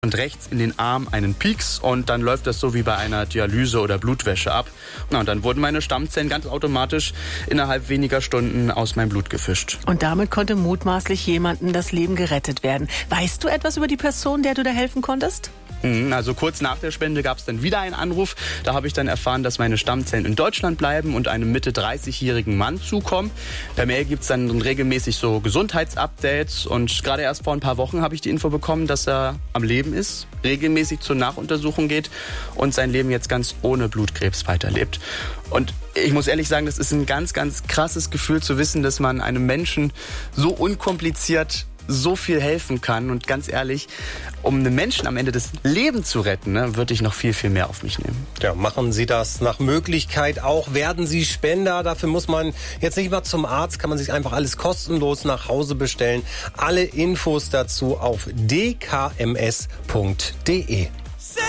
und rechts in den Arm einen Pieks und dann läuft das so wie bei einer Dialyse oder Blutwäsche ab. Und dann wurden meine Stammzellen ganz automatisch innerhalb weniger Stunden aus meinem Blut gefischt. Und damit konnte mutmaßlich jemandem das Leben gerettet werden. Weißt du etwas über die Person, der du da helfen konntest? Also kurz nach der Spende gab es dann wieder einen Anruf. Da habe ich dann erfahren, dass meine Stammzellen in Deutschland bleiben und einem Mitte 30-jährigen Mann zukommen. Per Mail gibt es dann regelmäßig so Gesundheitsupdates und gerade erst vor ein paar Wochen habe ich die Info bekommen, dass er am Leben ist, regelmäßig zur Nachuntersuchung geht und sein Leben jetzt ganz ohne Blutkrebs weiterlebt. Und ich muss ehrlich sagen, das ist ein ganz, ganz krasses Gefühl zu wissen, dass man einem Menschen so unkompliziert so viel helfen kann. Und ganz ehrlich, um einem Menschen am Ende das Leben zu retten, würde ich noch viel, viel mehr auf mich nehmen. Ja, machen Sie das nach Möglichkeit auch. Werden Sie Spender. Dafür muss man jetzt nicht mal zum Arzt, kann man sich einfach alles kostenlos nach Hause bestellen. Alle Infos dazu auf dkms.de.